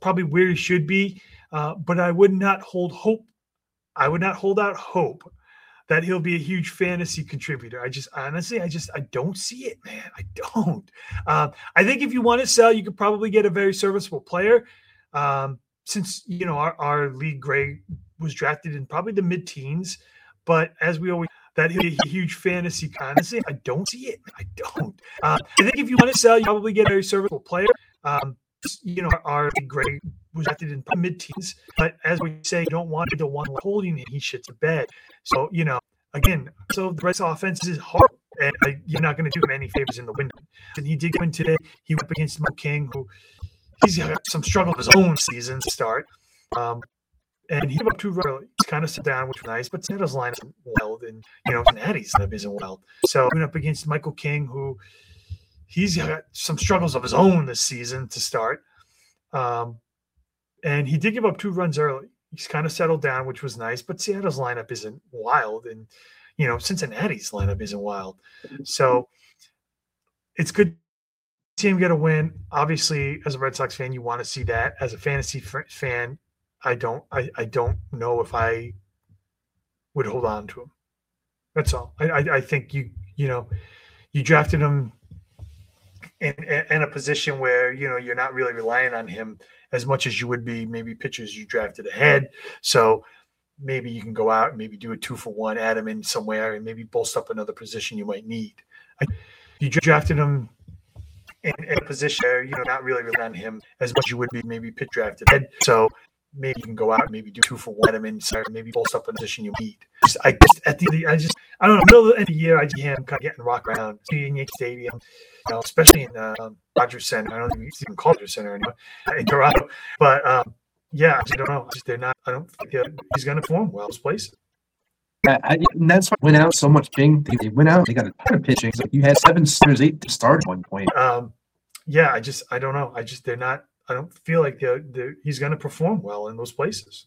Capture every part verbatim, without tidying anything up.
probably where he should be, uh, but I would not hold hope. I would not hold out hope that he'll be a huge fantasy contributor. I just honestly, I just I don't see it, man. I don't. Um, I think if you want to sell, you could probably get a very serviceable player. Um, since you know our, our league grade was drafted in probably the mid-teens, but as we always that he'll be a huge fantasy. Honestly, I don't see it. I don't. Uh, I think if you want to sell, you probably get a very serviceable player. Um, you know our league grade was drafted in mid-teens, but as we say, you don't want the one holding it. He shits the bed. So you know. Again, so the Reds offense is horrible, and I, you're not going to do him any favors in the window. And he did win today. He went up against Mo King, who he's got some struggle of his own season to start. Um, and he went up too early. He's kind of set down, which was nice, but Seattle's line isn't wild, and you know, Cincinnati's lineup isn't wild. So he went up against Michael King, who he's got some struggles of his own this season to start. Um, and he did give up two runs early. He's kind of settled down, which was nice, but Seattle's lineup isn't wild, and you know Cincinnati's lineup isn't wild. So it's good to see him get a win. Obviously, as a Red Sox fan, you want to see that. As a fantasy f- fan, I don't. I, I don't know if I would hold on to him. That's all. I, I, I think you you know you drafted him in, in a position where you know you're not really relying on him as much as you would be maybe pitchers you drafted ahead. So maybe you can go out and maybe do a two for one, add him in somewhere, and maybe bolster up another position you might need. You drafted him in, in a position where you're not really relying on him as much as you would be maybe pitch drafted ahead. So maybe you can go out and maybe do two for one, add him in somewhere, and maybe bolster up a position you need. Just, I just at the I just I don't know. Middle of the end of the year, I see him kind of getting rocked around, in Yankee Stadium. You know, especially in uh, Rogers Center. I don't think it's even called Rogers Center anymore in Toronto. But um, yeah, I just don't know. Just, they're not. I don't think he's going to perform well in those places. Yeah, I, and that's why went out so much. Thing they went out. They got a ton of pitching. So you had seven starters, eight to start at one point. Um, yeah, I just I don't know. I just they're not. I don't feel like they're, they're, he's going to perform well in those places.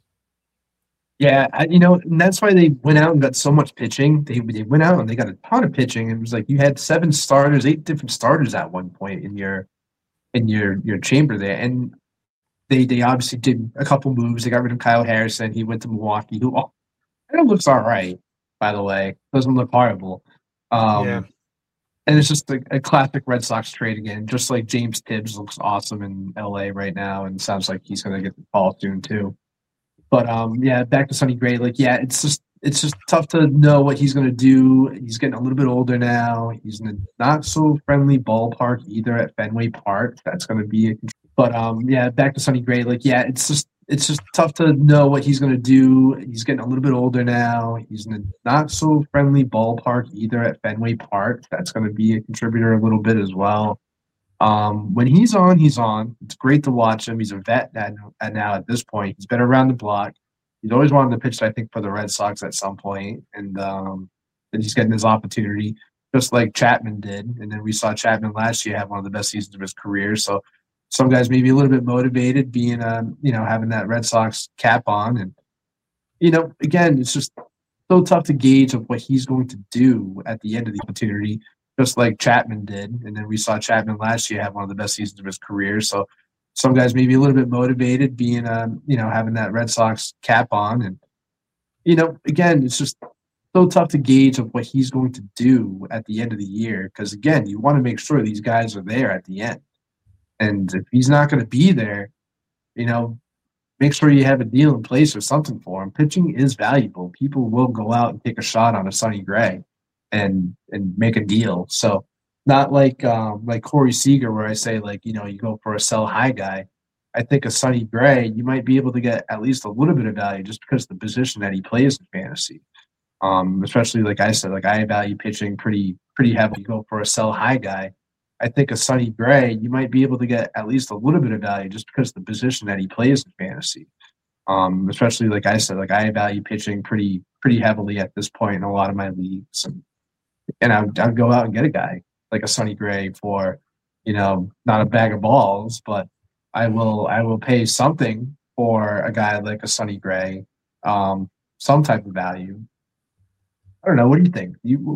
Yeah, I, you know, and that's why they went out and got so much pitching. They they went out and they got a ton of pitching. It was like you had seven starters, eight different starters at one point in your in your your chamber there, and they they obviously did a couple moves. They got rid of Kyle Harrison. He went to Milwaukee, who oh, kind of looks all right, by the way. Doesn't look horrible. Um, yeah. And it's just a, a classic Red Sox trade again. Just like James Tibbs looks awesome in L A right now, and sounds like he's going to get the call soon too. But um, yeah, back to Sonny Gray. Like, yeah, it's just it's just tough to know what he's going to do. He's getting a little bit older now. He's in a not so friendly ballpark either at Fenway Park. That's going to be. A, but um, yeah, back to Sonny Gray. Like, yeah, it's just it's just tough to know what he's going to do. He's getting a little bit older now. He's in a not so friendly ballpark either at Fenway Park. That's going to be a contributor a little bit as well. Um, when he's on, he's on. It's great to watch him. He's a vet now, now at this point. He's been around the block. He's always wanted to pitch, I think, for the Red Sox at some point, and um, and he's getting his opportunity, just like Chapman did. And then we saw Chapman last year have one of the best seasons of his career. So some guys may be a little bit motivated, being, um, you know, having that Red Sox cap on, and you know, again, it's just so tough to gauge of what he's going to do at the end of the opportunity. Just like Chapman did. And then we saw Chapman last year have one of the best seasons of his career. So some guys may be a little bit motivated, being, um, you know, having that Red Sox cap on. And, you know, again, it's just so tough to gauge of what he's going to do at the end of the year. Because, again, you want to make sure these guys are there at the end. And if he's not going to be there, you know, make sure you have a deal in place or something for him. Pitching is valuable. People will go out and take a shot on a Sonny Gray and and make a deal. So not like um, like Corey Seager, where I say, like, you know, you go for a sell high guy. I think a Sonny Gray, you might be able to get at least a little bit of value just because of the position that he plays in fantasy. Um, especially, like I said, like I value pitching pretty pretty heavily. You go for a sell high guy. I think a Sonny Gray, you might be able to get at least a little bit of value just because of the position that he plays in fantasy. Um, especially, like I said, like I value pitching pretty pretty heavily at this point in a lot of my leagues. And And I would, I would go out and get a guy like a Sonny Gray for, you know, not a bag of balls, but I will I will pay something for a guy like a Sonny Gray, um, some type of value. I don't know. What do you think? You